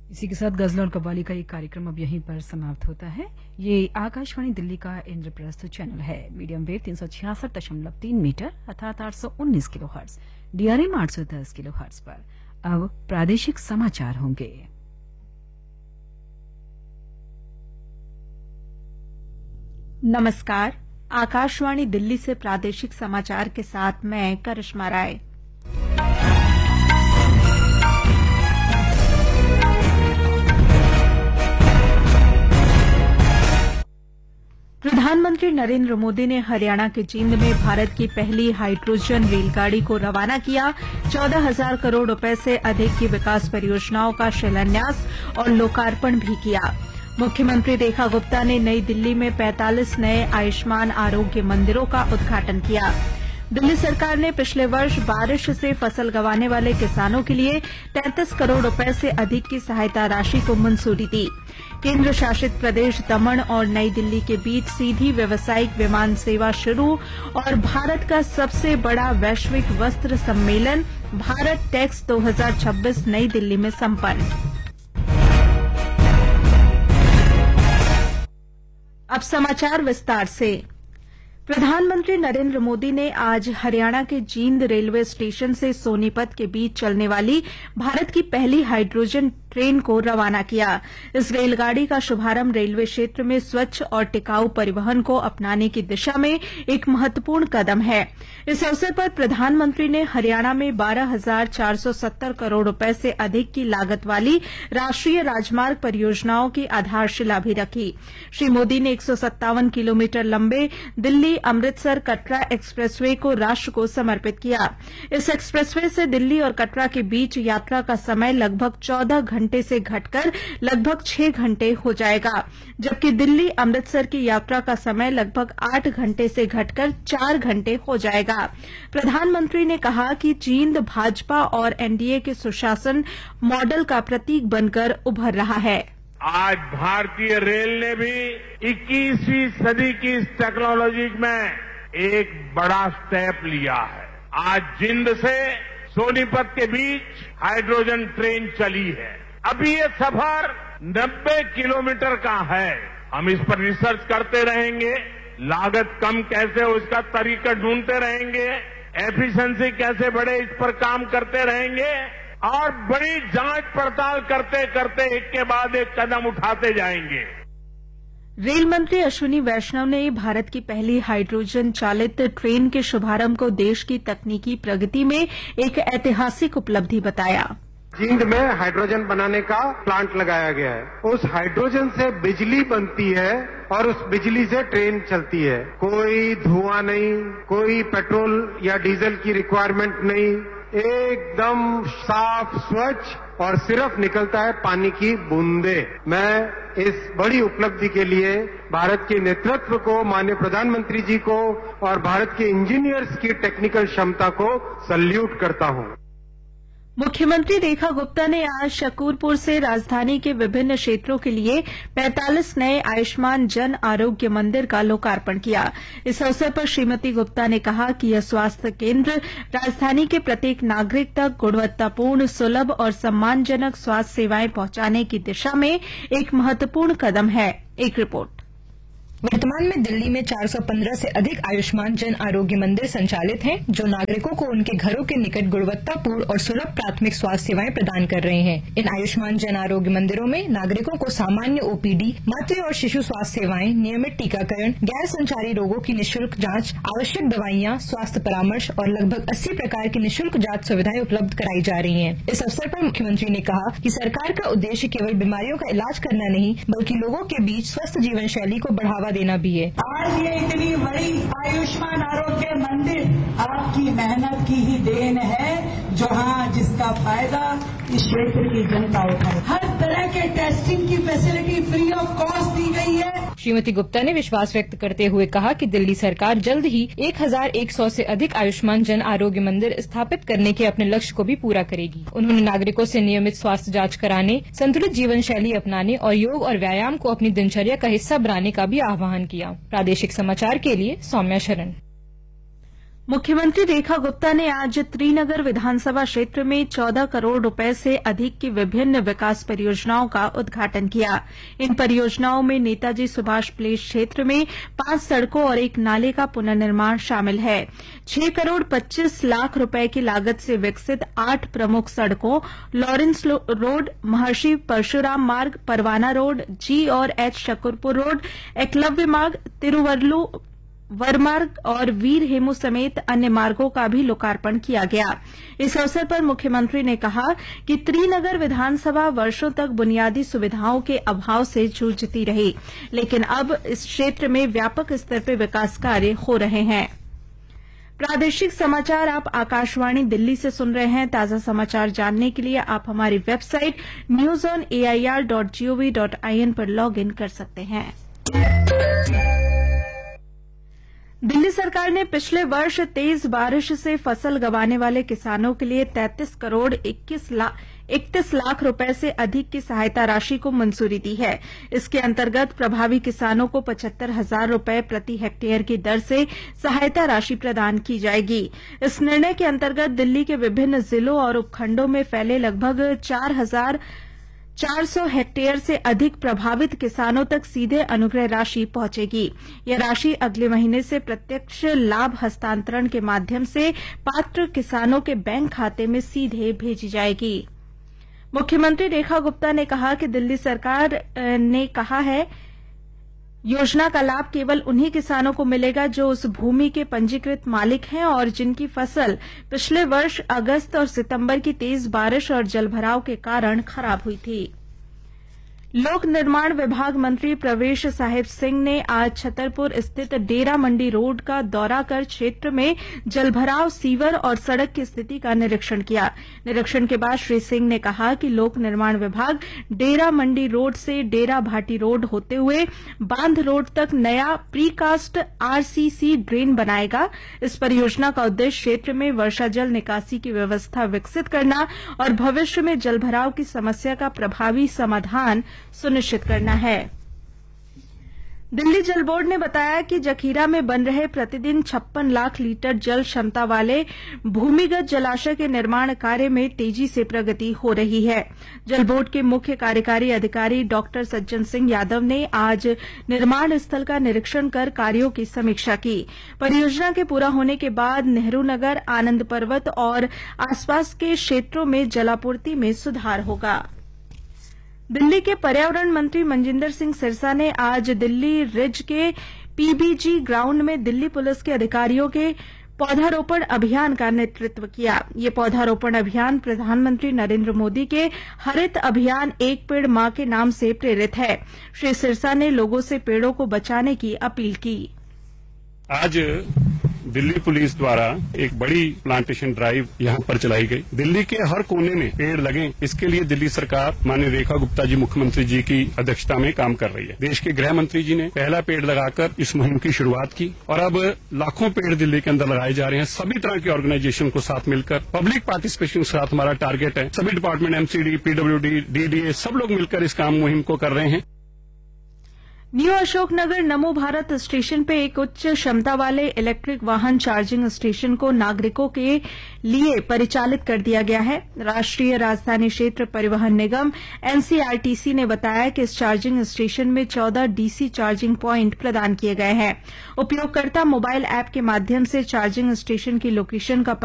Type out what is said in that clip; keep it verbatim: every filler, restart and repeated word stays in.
इसी के साथ गजल और कव्वाली का एक कार्यक्रम अब यहीं पर समाप्त होता है। ये आकाशवाणी दिल्ली का इंद्रप्रस्थ चैनल है। मीडियम वेव तीन सौ छियासठ दशमलव तीन मीटर अर्थात आठ सौ उन्नीस किलो हर्ट्ज, डीआरएम आठ सौ दस किलो हर्ट्ज पर अब प्रादेशिक समाचार होंगे। नमस्कार, आकाशवाणी दिल्ली से प्रादेशिक समाचार के साथ मैं करिश्मा राय। प्रधानमंत्री नरेंद्र मोदी ने हरियाणा के जींद में भारत की पहली हाइड्रोजन रेलगाड़ी को रवाना किया। चौदह हजार करोड़ रुपए से अधिक की विकास परियोजनाओं का शिलान्यास और लोकार्पण भी किया। मुख्यमंत्री रेखा गुप्ता ने नई दिल्ली में पैंतालीस नए आयुष्मान आरोग्य मंदिरों का उद्घाटन किया। दिल्ली सरकार ने पिछले वर्ष बारिश से फसल गंवाने वाले किसानों के लिए तैंतीस करोड़ रुपए से अधिक की सहायता राशि को मंजूरी दी। केंद्र शासित प्रदेश दमन और नई दिल्ली के बीच सीधी व्यावसायिक विमान सेवा शुरू और भारत का सबसे बड़ा वैश्विक वस्त्र सम्मेलन भारत टेक्स दो हजार छब्बीस नई दिल्ली में संपन्न। अब समाचार विस्तार से। प्रधानमंत्री नरेंद्र मोदी ने आज हरियाणा के जींद रेलवे स्टेशन से सोनीपत के बीच चलने वाली भारत की पहली हाइड्रोजन ट्रेन को रवाना किया। इस रेलगाड़ी का शुभारंभ रेलवे क्षेत्र में स्वच्छ और टिकाऊ परिवहन को अपनाने की दिशा में एक महत्वपूर्ण कदम है। इस अवसर पर प्रधानमंत्री ने हरियाणा में बारह हजार चार सौ सत्तर करोड़ रुपए से अधिक की लागत वाली राष्ट्रीय राजमार्ग परियोजनाओं की आधारशिला भी रखी। श्री मोदी ने एक सौ सत्तावन किलोमीटर लंबे दिल्ली अमृतसर कटरा एक्सप्रेसवे को राष्ट्र को समर्पित किया। इस एक्सप्रेसवे से दिल्ली और कटरा के बीच यात्रा का समय लगभग चौदह घंटे से घटकर लगभग छह घंटे हो जाएगा, जबकि दिल्ली अमृतसर की यात्रा का समय लगभग आठ घंटे से घटकर चार घंटे हो जाएगा। प्रधानमंत्री ने कहा कि जींद भाजपा और एनडीए के सुशासन मॉडल का प्रतीक बनकर उभर रहा है। आज भारतीय रेल ने भी इक्कीसवीं सदी की इस टेक्नोलॉजी में एक बड़ा स्टेप लिया है। आज जिंद से सोनीपत के बीच हाइड्रोजन ट्रेन चली है। अभी ये सफर नब्बे किलोमीटर का है। हम इस पर रिसर्च करते रहेंगे, लागत कम कैसे हो इसका तरीका ढूंढते रहेंगे, एफिशिएंसी कैसे बढ़े इस पर काम करते रहेंगे और बड़ी जांच पड़ताल करते करते एक के बाद एक कदम उठाते जाएंगे। रेल मंत्री अश्विनी वैष्णव ने भारत की पहली हाइड्रोजन चालित ट्रेन के शुभारंभ को देश की तकनीकी प्रगति में एक ऐतिहासिक उपलब्धि बताया। जींद में हाइड्रोजन बनाने का प्लांट लगाया गया है। उस हाइड्रोजन से बिजली बनती है और उस बिजली से ट्रेन चलती है। कोई धुआं नहीं, कोई पेट्रोल या डीजल की रिक्वायरमेंट नहीं, एकदम साफ स्वच्छ और सिर्फ निकलता है पानी की बूंदे। मैं इस बड़ी उपलब्धि के लिए भारत के नेतृत्व को, माननीय प्रधानमंत्री जी को और भारत के इंजीनियर्स की टेक्निकल क्षमता को सल्यूट करता हूं। मुख्यमंत्री रेखा गुप्ता ने आज शकूरपुर से राजधानी के विभिन्न क्षेत्रों के लिए पैंतालीस नए आयुष्मान जन आरोग्य मंदिर का लोकार्पण किया। इस अवसर पर श्रीमती गुप्ता ने कहा कि यह स्वास्थ्य केंद्र राजधानी के प्रत्येक नागरिक तक गुणवत्तापूर्ण, सुलभ और सम्मानजनक स्वास्थ्य सेवाएं पहुंचाने की दिशा में एक महत्वपूर्ण कदम है। एक रिपोर्ट। वर्तमान में दिल्ली में चार सौ पंद्रह से अधिक आयुष्मान जन आरोग्य मंदिर संचालित हैं, जो नागरिकों को उनके घरों के निकट गुणवत्तापूर्ण और सुलभ प्राथमिक स्वास्थ्य सेवाएं प्रदान कर रहे हैं। इन आयुष्मान जन आरोग्य मंदिरों में नागरिकों को सामान्य ओपीडी, मातृ और शिशु स्वास्थ्य सेवाएं, नियमित टीकाकरण, गैर संचारी रोगों की निःशुल्क जांच, आवश्यक दवाइयां, स्वास्थ्य परामर्श और लगभग अस्सी प्रकार की निःशुल्क जांच सुविधाएं उपलब्ध कराई जा रही हैं। इस अवसर पर मुख्यमंत्री ने कहा कि सरकार का उद्देश्य केवल बीमारियों का इलाज करना नहीं, बल्कि लोगों के बीच स्वस्थ जीवन शैली को बढ़ावा देना भी है। आज ये इतनी बड़ी आयुष्मान आरोग्य मंदिर आपकी मेहनत की ही देन है, जहां जिसका फायदा इस क्षेत्र की जनता उठाए। हर तरह के टेस्टिंग की फैसिलिटी फ्री ऑफ कॉस्ट दी गई है। श्रीमती गुप्ता ने विश्वास व्यक्त करते हुए कहा कि दिल्ली सरकार जल्द ही एक हजार एक सौ से अधिक आयुष्मान जन आरोग्य मंदिर स्थापित करने के अपने लक्ष्य को भी पूरा करेगी। उन्होंने नागरिकों से नियमित स्वास्थ्य जांच कराने, संतुलित जीवन शैली अपनाने और योग और व्यायाम को अपनी दिनचर्या का हिस्सा बनाने का भी आह्वान किया। प्रादेशिक समाचार के लिए सौम्या शरण। मुख्यमंत्री रेखा गुप्ता ने आज त्रिनगर विधानसभा क्षेत्र में चौदह करोड़ रुपए से अधिक की विभिन्न विकास परियोजनाओं का उद्घाटन किया। इन परियोजनाओं में नेताजी सुभाष प्लेस क्षेत्र में पांच सड़कों और एक नाले का पुनर्निर्माण शामिल है। छह करोड़ पच्चीस लाख रुपए की लागत से विकसित आठ प्रमुख सड़कों लॉरेंस रोड, महर्षि परशुराम मार्ग, परवाना रोड, जी और एच शकरपुर रोड, एकलव्य मार्ग, तिरुवल्लु वरमार्ग और वीर हेमू समेत अन्य मार्गों का भी लोकार्पण किया गया। इस अवसर पर मुख्यमंत्री ने कहा कि त्रिनगर विधानसभा वर्षों तक बुनियादी सुविधाओं के अभाव से जूझती रही, लेकिन अब इस क्षेत्र में व्यापक स्तर पर विकास कार्य हो रहे हैं। प्रादेशिक समाचार आप आकाशवाणी दिल्ली से सुन रहे हैं। ताजा समाचार जानने के लिए आप हमारी website news on A I R dot gov dot I N पर लॉग इन कर सकते हैं। दिल्ली सरकार ने पिछले वर्ष तेज बारिश से फसल गंवाने वाले किसानों के लिए तैंतीस करोड़ इक्कीस लाख इकतीस लाख रुपए से अधिक की सहायता राशि को मंजूरी दी है। इसके अंतर्गत प्रभावी किसानों को पचहत्तर हजार रुपए प्रति हेक्टेयर की दर से सहायता राशि प्रदान की जाएगी। इस निर्णय के अंतर्गत दिल्ली के विभिन्न जिलों और उपखंडों में फैले लगभग चार हजार चार सौ हेक्टेयर से अधिक प्रभावित किसानों तक सीधे अनुग्रह राशि पहुंचेगी। यह राशि अगले महीने से प्रत्यक्ष लाभ हस्तांतरण के माध्यम से पात्र किसानों के बैंक खाते में सीधे भेजी जाएगी। मुख्यमंत्री रेखा गुप्ता ने कहा कि दिल्ली सरकार ने कहा है योजना का लाभ केवल उन्हीं किसानों को मिलेगा जो उस भूमि के पंजीकृत मालिक हैं और जिनकी फसल पिछले वर्ष अगस्त और सितंबर की तेज बारिश और जलभराव के कारण खराब हुई थी। लोक निर्माण विभाग मंत्री प्रवेश साहिब सिंह ने आज छतरपुर स्थित डेरा मंडी रोड का दौरा कर क्षेत्र में जलभराव, सीवर और सड़क की स्थिति का निरीक्षण किया। निरीक्षण के बाद श्री सिंह ने कहा कि लोक निर्माण विभाग डेरा मंडी रोड से डेरा भाटी रोड होते हुए बांध रोड तक नया प्रीकास्ट आरसीसी ड्रेन बनाएगा। इस परियोजना का उद्देश्य क्षेत्र में वर्षा जल निकासी की व्यवस्था विकसित करना और भविष्य में जलभराव की समस्या का प्रभावी समाधान सुनिश्चित करना है। दिल्ली जल बोर्ड ने बताया कि जखीरा में बन रहे प्रतिदिन छप्पन लाख लीटर जल क्षमता वाले भूमिगत जलाशय के निर्माण कार्य में तेजी से प्रगति हो रही है। जल बोर्ड के मुख्य कार्यकारी अधिकारी डॉक्टर सज्जन सिंह यादव ने आज निर्माण स्थल का निरीक्षण कर कार्यों की समीक्षा की। परियोजना के पूरा होने के बाद नेहरू नगर, आनंद पर्वत और आसपास के क्षेत्रों में जलापूर्ति में सुधार होगा। दिल्ली के पर्यावरण मंत्री मनजिंदर सिंह सिरसा ने आज दिल्ली रिज के पीबीजी ग्राउंड में दिल्ली पुलिस के अधिकारियों के पौधारोपण अभियान का नेतृत्व किया। ये पौधारोपण अभियान प्रधानमंत्री नरेंद्र मोदी के हरित अभियान एक पेड़ मां के नाम से प्रेरित है। श्री सिरसा ने लोगों से पेड़ों को बचाने की अपील की। आज दिल्ली पुलिस द्वारा एक बड़ी प्लांटेशन ड्राइव यहाँ पर चलाई गई। दिल्ली के हर कोने में पेड़ लगें, इसके लिए दिल्ली सरकार माननीय रेखा गुप्ता जी मुख्यमंत्री जी की अध्यक्षता में काम कर रही है। देश के गृह मंत्री जी ने पहला पेड़ लगाकर इस मुहिम की शुरुआत की और अब लाखों पेड़ दिल्ली के अंदर लगाए जा रहे हैं। सभी तरह के ऑर्गेनाइजेशन को साथ मिलकर पब्लिक पार्टिसिपेशन के साथ हमारा टारगेट है। सभी डिपार्टमेंट, एमसीडी, पीडब्ल्यूडी, डीडीए सब लोग मिलकर इस काम मुहिम को कर रहे हैं। न्यू अशोकनगर नमो भारत स्टेशन पे एक उच्च क्षमता वाले इलेक्ट्रिक वाहन चार्जिंग स्टेशन को नागरिकों के लिए परिचालित कर दिया गया है। राष्ट्रीय राजधानी क्षेत्र परिवहन निगम एनसीआरटीसी ने बताया कि इस चार्जिंग स्टेशन में चौदह डीसी चार्जिंग प्वाइंट प्रदान किए गए हैं। उपयोगकर्ता मोबाइल ऐप के माध्यम से चार्जिंग स्टेशन की लोकेशन का